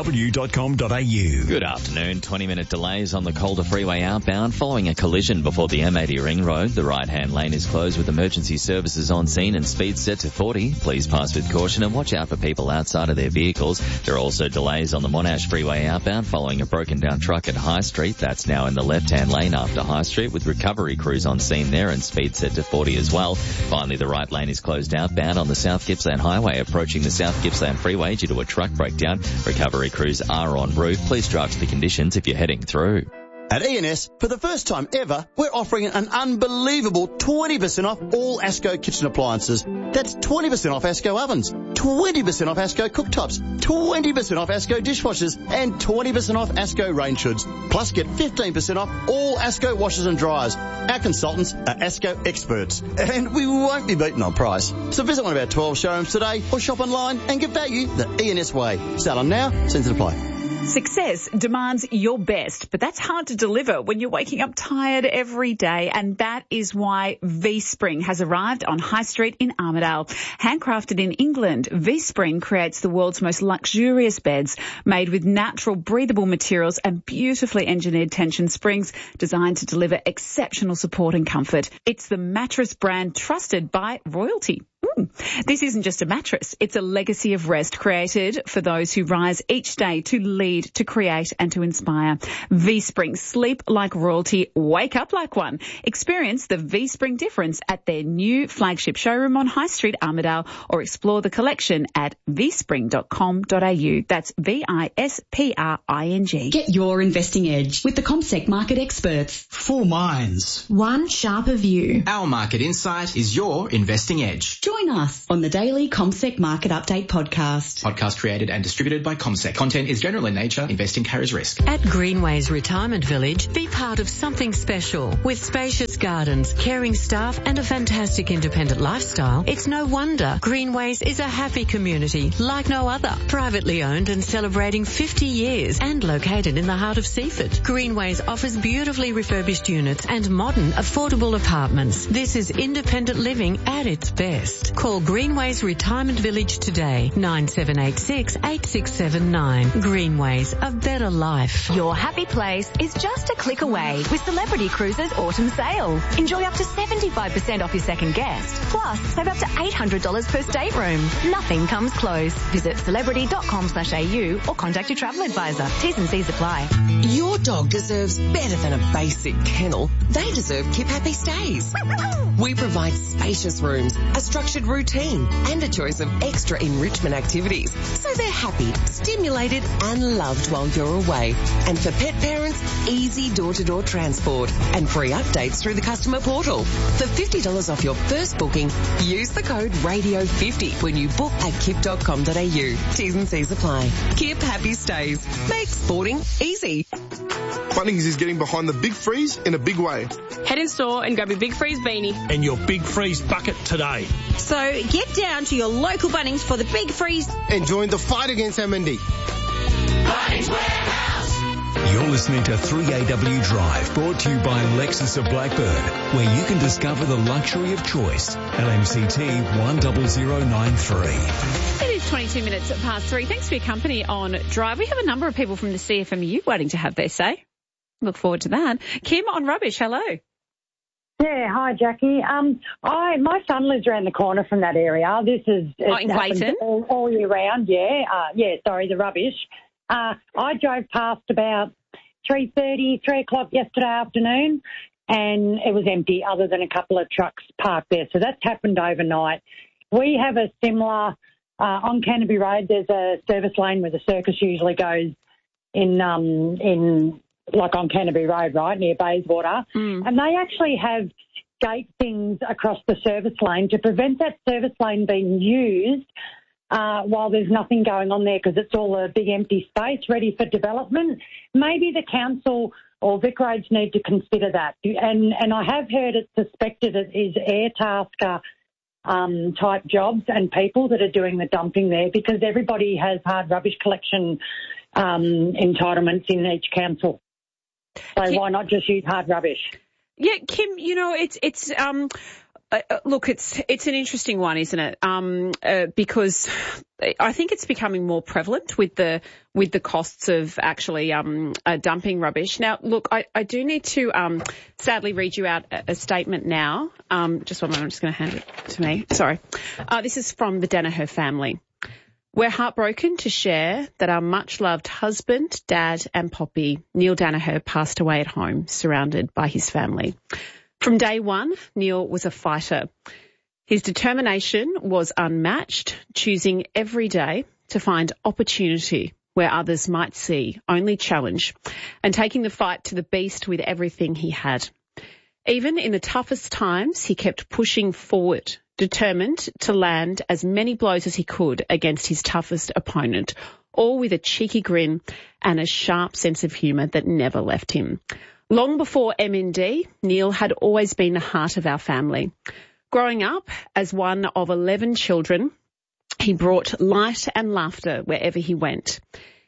3aw.com.au. Good afternoon. 20-minute delays on the Calder Freeway outbound following a collision before the M80 Ring Road. The right-hand lane is closed with emergency services on scene and speed set to 40. Please pass with caution and watch out for people outside of their vehicles. There are also delays on the Monash Freeway outbound following a broken down truck at High Street. That's now in the left-hand lane after High Street with recovery crews on scene there and speed set to 40 as well. Finally, the right lane is closed outbound on the South Gippsland Highway approaching the South Gippsland Freeway due to a truck breakdown. Recovery crews are en route. Please drive to the conditions if you're heading through. At E&S, for the first time ever, we're offering an unbelievable 20% off all ASCO kitchen appliances. That's 20% off ASCO ovens, 20% off ASCO cooktops, 20% off ASCO dishwashers, and 20% off ASCO range hoods. Plus get 15% off all ASCO washers and dryers. Our consultants are ASCO experts, and we won't be beaten on price. So visit one of our 12 showrooms today or shop online and get value the E&S way. Start on now, terms apply. Success demands your best, but that's hard to deliver when you're waking up tired every day, and that is why V-Spring has arrived on High Street in Armidale. Handcrafted in England, V-Spring creates the world's most luxurious beds made with natural, breathable materials and beautifully engineered tension springs designed to deliver exceptional support and comfort. It's the mattress brand trusted by royalty. This isn't just a mattress. It's a legacy of rest created for those who rise each day to lead, to create and to inspire. V-Spring. Sleep like royalty. Wake up like one. Experience the V-Spring difference at their new flagship showroom on High Street, Armidale, or explore the collection at vspring.com.au. That's VISPRING. Get your investing edge with the CommSec market experts. 4 minds. One sharper view. Our market insight is your investing edge. Join us on the daily CommSec Market Update podcast. Podcast created and distributed by CommSec. Content is general in nature. Investing carries risk. At Greenways Retirement Village, be part of something special. With spacious gardens, caring staff and a fantastic independent lifestyle, it's no wonder Greenways is a happy community like no other. Privately owned and celebrating 50 years and located in the heart of Seaford. Greenways offers beautifully refurbished units and modern, affordable apartments. This is independent living at its best. Call Greenways Retirement Village today, 9786 8679. Greenways, a better life. Your happy place is just a click away with Celebrity Cruises Autumn Sale. Enjoy up to 75% off your second guest. Plus, save up to $800 per stateroom. Nothing comes close. Visit celebrity.com/au or contact your travel advisor. T's and C's apply. Your dog deserves better than a basic kennel. They deserve Keep Happy Stays. We provide spacious rooms, a structured routine, and a choice of extra enrichment activities, so they're happy, stimulated and loved while you're away. And for pet parents, easy door-to-door transport and free updates through the customer portal. For $50 off your first booking, use the code RADIO50 when you book at kip.com.au. T's and C's apply. Kip Happy Stays. Make sporting easy. Bunnings is getting behind the Big Freeze in a big way. Head in store and grab your Big Freeze beanie. And your Big Freeze bucket today. So get down to your local Bunnings for the Big Freeze. And join the fight against MND. Bunnings Warehouse. You're listening to 3AW Drive, brought to you by Lexus of Blackburn, where you can discover the luxury of choice. LMCT 10093. It is 22 minutes past 3. Thanks for your company on Drive. We have a number of people from the CFMEU waiting to have their say. Look forward to that. Kim on Rubbish, hello. Yeah, hi Jackie. My son lives around the corner from that area. This is in Clayton all year round. Yeah, the rubbish. I drove past about 3:30, 3 o'clock yesterday afternoon, and it was empty other than a couple of trucks parked there. So that's happened overnight. We have a similar on Canterbury Road. There's a service lane where the circus usually goes in like on Canterbury Road, right, near Bayswater. And they actually have gate things across the service lane to prevent that service lane being used while there's nothing going on there, because it's all a big empty space ready for development. Maybe the council or Vic Roads need to consider that. And I have heard it's suspected it is Airtasker type jobs and people that are doing the dumping there, because everybody has hard rubbish collection entitlements in each council. So why not just use hard rubbish? Yeah, Kim, look, it's an interesting one, isn't it? Because I think it's becoming more prevalent with the costs of actually dumping rubbish. Now, look, I do need to sadly read you out a statement now. Just one moment, I'm just going to hand it to me. Sorry. This is from the Danaher family. We're heartbroken to share that our much-loved husband, dad and Poppy, Neil Danaher, passed away at home, surrounded by his family. From day one, Neil was a fighter. His determination was unmatched, choosing every day to find opportunity where others might see only challenge, and taking the fight to the beast with everything he had. Even in the toughest times, he kept pushing forward, determined to land as many blows as he could against his toughest opponent, all with a cheeky grin and a sharp sense of humour that never left him. Long before MND, Neil had always been the heart of our family. Growing up as one of 11 children, he brought light and laughter wherever he went.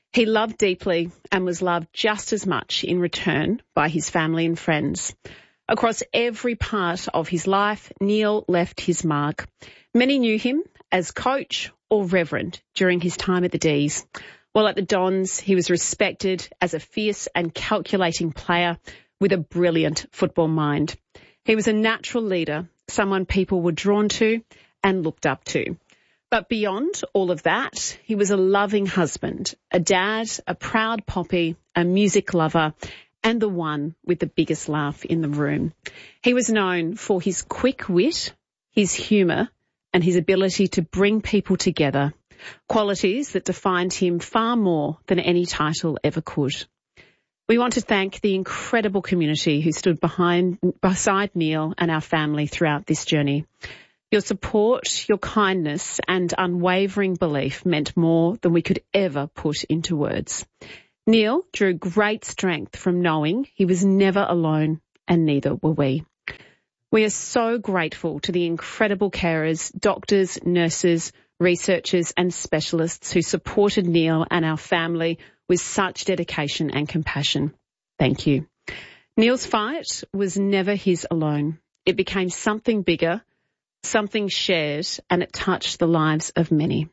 He loved deeply and was loved just as much in return by his family and friends. Across every part of his life, Neil left his mark. Many knew him as coach or reverend during his time at the D's. While at the Dons, he was respected as a fierce and calculating player with a brilliant football mind. He was a natural leader, someone people were drawn to and looked up to. But beyond all of that, he was a loving husband, a dad, a proud poppy, a music lover, and the one with the biggest laugh in the room. He was known for his quick wit, his humour, and his ability to bring people together, qualities that defined him far more than any title ever could. We want to thank the incredible community who stood beside Neil and our family throughout this journey. Your support, your kindness and unwavering belief meant more than we could ever put into words. Neil drew great strength from knowing he was never alone, and neither were we. We are so grateful to the incredible carers, doctors, nurses, researchers and specialists who supported Neil and our family with such dedication and compassion. Thank you. Neil's fight was never his alone. It became something bigger, something shared, and it touched the lives of many.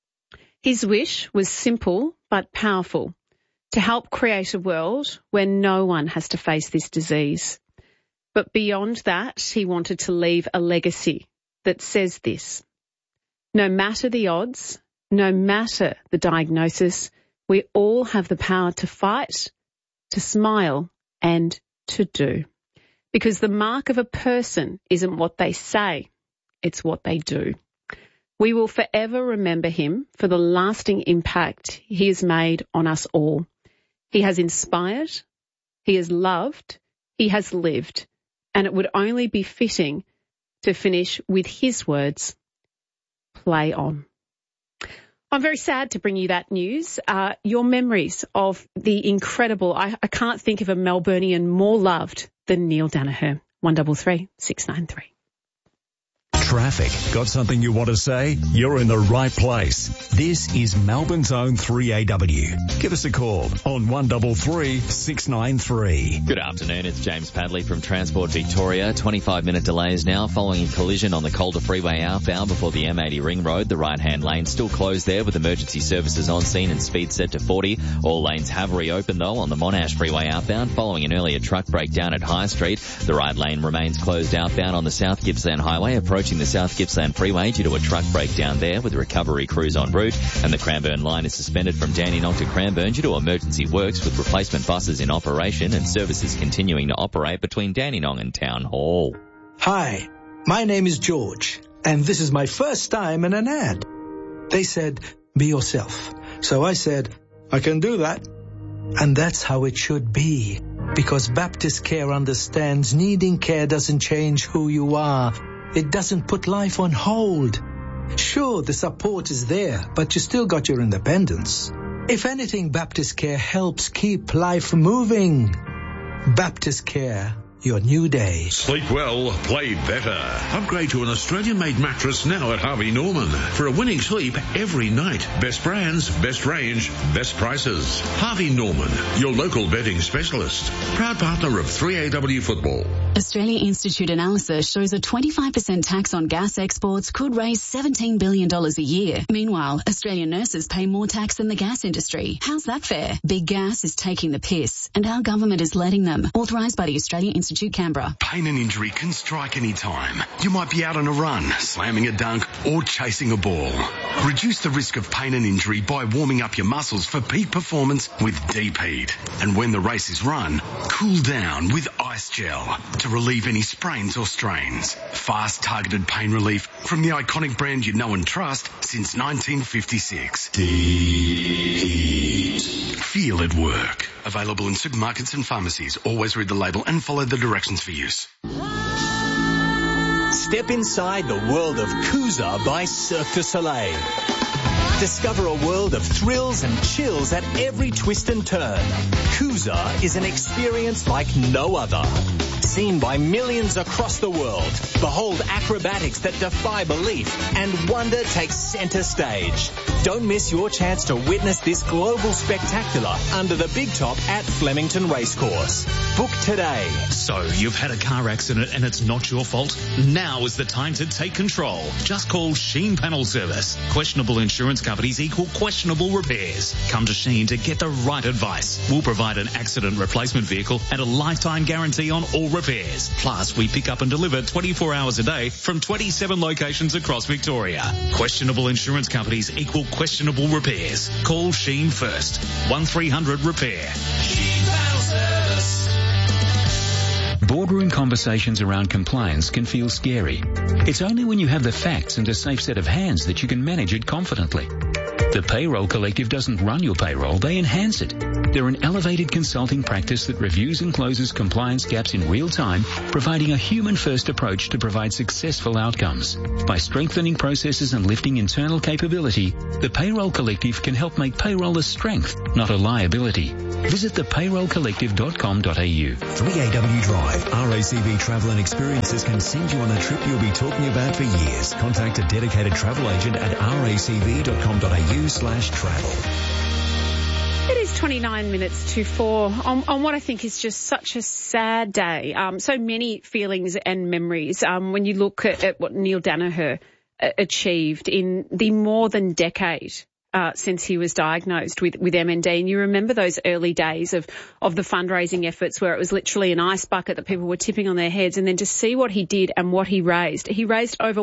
His wish was simple but powerful, to help create a world where no one has to face this disease. But beyond that, he wanted to leave a legacy that says this: no matter the odds, no matter the diagnosis, we all have the power to fight, to smile, and to do. Because the mark of a person isn't what they say, it's what they do. We will forever remember him for the lasting impact he has made on us all. He has inspired, he has loved, he has lived, and it would only be fitting to finish with his words, play on. I'm very sad to bring you that news. Your memories of the incredible, I can't think of a Melburnian more loved than Neil Daniher. 133 693. Traffic. Got something you want to say? You're in the right place. This is Melbourne's own 3AW. Give us a call on 133 693. Good afternoon. It's James Padley from Transport Victoria. 25-minute delays now following a collision on the Calder Freeway outbound before the M80 Ring Road. The right-hand lane still closed there with emergency services on scene and speed set to 40. All lanes have reopened though on the Monash Freeway outbound following an earlier truck breakdown at High Street. The right lane remains closed outbound on the South Gippsland Highway approaching the South Gippsland Freeway due to a truck breakdown there with recovery crews en route, and the Cranbourne line is suspended from Dandenong to Cranbourne due to emergency works with replacement buses in operation and services continuing to operate between Dandenong and Town Hall. Hi, my name is George, and this is my first time in an ad. They said, be yourself. So I said, I can do that. And that's how it should be, because Baptist Care understands needing care doesn't change who you are. It doesn't put life on hold. Sure, the support is there, but you still got your independence. If anything, Baptist Care helps keep life moving. Baptist Care, your new day. Sleep well, play better. Upgrade to an Australian-made mattress now at Harvey Norman. For a winning sleep every night. Best brands, best range, best prices. Harvey Norman, your local bedding specialist. Proud partner of 3AW Football. Australia Institute analysis shows a 25% tax on gas exports could raise $17 billion a year. Meanwhile, Australian nurses pay more tax than the gas industry. How's that fair? Big Gas is taking the piss, and our government is letting them. Authorised by the Australia Institute, Canberra. Pain and injury can strike any time. You might be out on a run, slamming a dunk, or chasing a ball. Reduce the risk of pain and injury by warming up your muscles for peak performance with Deep Heat. And when the race is run, cool down with Ice Gel to relieve any sprains or strains. Fast, targeted pain relief from the iconic brand you know and trust since 1956. Deep Heat. Feel it work. Available in supermarkets and pharmacies. Always read the label and follow the directions for use. Step inside the world of Kuza by Cirque du Soleil. Discover a world of thrills and chills at every twist and turn. Kuza is an experience like no other. Seen by millions across the world, behold acrobatics that defy belief, and wonder takes centre stage. Don't miss your chance to witness this global spectacular under the big top at Flemington Racecourse. Book today. So, you've had a car accident and it's not your fault? Now is the time to take control. Just call Sheen Panel Service. Questionable insurance companies equal questionable repairs. Come to Sheen to get the right advice. We'll provide an accident replacement vehicle and a lifetime guarantee on all repairs. Plus, we pick up and deliver 24 hours a day from 27 locations across Victoria. Questionable insurance companies equal questionable repairs. Call Sheen first. 1300 Repair. Sheen Panel Service. Boardroom conversations around compliance can feel scary. It's only when you have the facts and a safe set of hands that you can manage it confidently. The Payroll Collective doesn't run your payroll, they enhance it. They're an elevated consulting practice that reviews and closes compliance gaps in real time, providing a human-first approach to provide successful outcomes. By strengthening processes and lifting internal capability, the Payroll Collective can help make payroll a strength, not a liability. Visit thepayrollcollective.com.au. 3AW Drive. RACV Travel and Experiences can send you on a trip you'll be talking about for years. Contact a dedicated travel agent at racv.com.au/travel. It is 29 minutes to 4 on what I think is just such a sad day. So many feelings and memories when you look at what Neil Danaher achieved in the more than decade since he was diagnosed with MND. And you remember those early days of the fundraising efforts where it was literally an ice bucket that people were tipping on their heads, and then to see what he did and what he raised. He raised over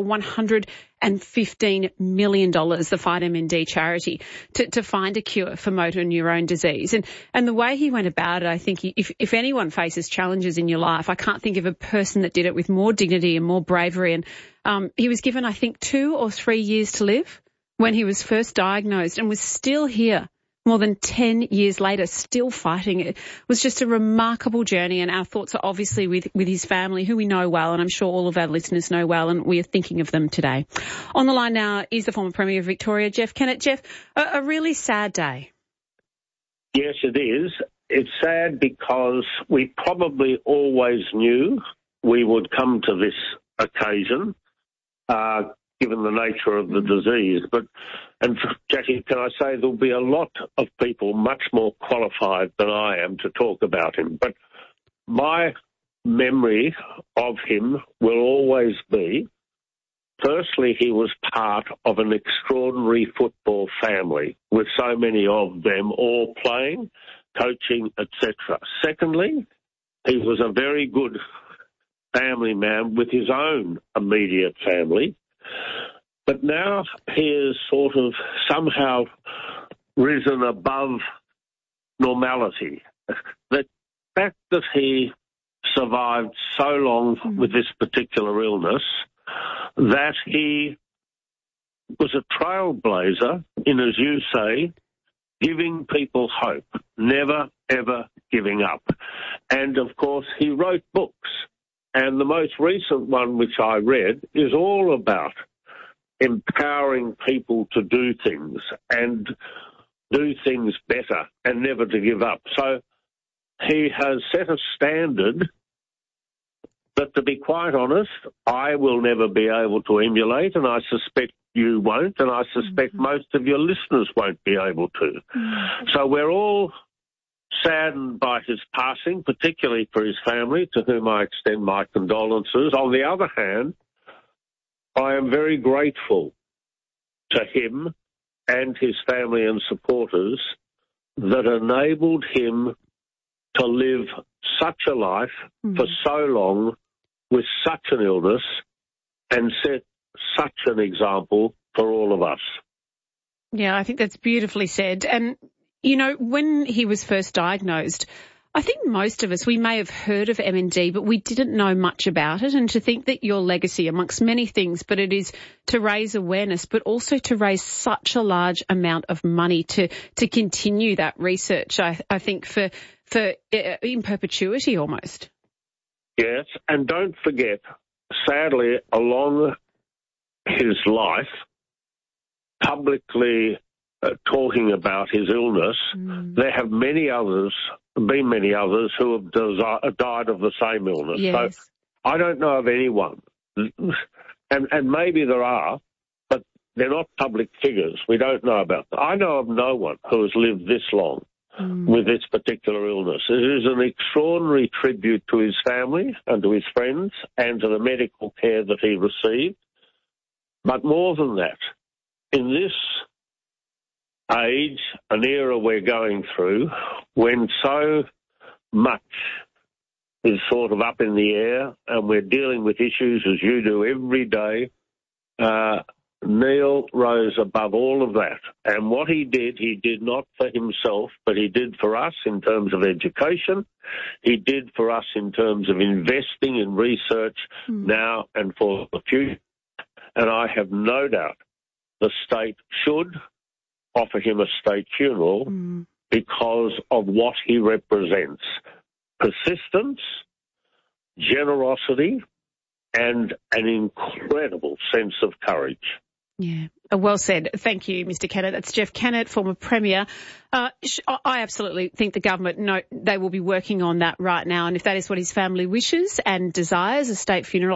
$115 million, the Fight MND charity, to find a cure for motor neurone disease. And the way he went about it, I think if anyone faces challenges in your life, I can't think of a person that did it with more dignity and more bravery. And he was given, I think, 2 or 3 years to live when he was first diagnosed, and was still here more than 10 years later, still fighting. It was just a remarkable journey, and our thoughts are obviously with his family, who we know well, and I'm sure all of our listeners know well, and we are thinking of them today. On the line now is the former Premier of Victoria, Jeff Kennett. Jeff, a really sad day. Yes, it is. It's sad because we probably always knew we would come to this occasion, given the nature of the disease. And Jackie, can I say there'll be a lot of people much more qualified than I am to talk about him. But my memory of him will always be, firstly, he was part of an extraordinary football family, with so many of them all playing, coaching, etc. Secondly, he was a very good family man with his own immediate family. But now he has sort of somehow risen above normality. The fact that he survived so long with this particular illness, that he was a trailblazer in, as you say, giving people hope, never, ever giving up. And, of course, he wrote books. And the most recent one, which I read, is all about empowering people to do things and do things better and never to give up. So he has set a standard that, to be quite honest, I will never be able to emulate, and I suspect you won't, and I suspect most of your listeners won't be able to. So we're all saddened by his passing, particularly for his family, to whom I extend my condolences. On the other hand, I am very grateful to him and his family and supporters that enabled him to live such a life for so long with such an illness and set such an example for all of us. Yeah, I think that's beautifully said. And, you know, when he was first diagnosed, I think most of us, we may have heard of MND, but we didn't know much about it. And to think that your legacy, amongst many things, but it is to raise awareness, but also to raise such a large amount of money to continue that research, I think, for in perpetuity almost. Yes, and don't forget, sadly, along his life, publicly talking about his illness, there have many others been many others who have died of the same illness. Yes. So I don't know of anyone, and maybe there are, but they're not public figures. We don't know about them. I know of no one who has lived this long with this particular illness. It is an extraordinary tribute to his family and to his friends and to the medical care that he received. But more than that, in this age, an era we're going through, when so much is sort of up in the air and we're dealing with issues as you do every day, Neil rose above all of that. And what he did not for himself, but he did for us in terms of education. He did for us in terms of investing in research now and for the future. And I have no doubt the state should offer him a state funeral because of what he represents. Persistence, generosity, and an incredible sense of courage. Yeah, well said. Thank you, Mr. Kennett. That's Jeff Kennett, former Premier. I absolutely think the government, they will be working on that right now. And if that is what his family wishes and desires, a state funeral,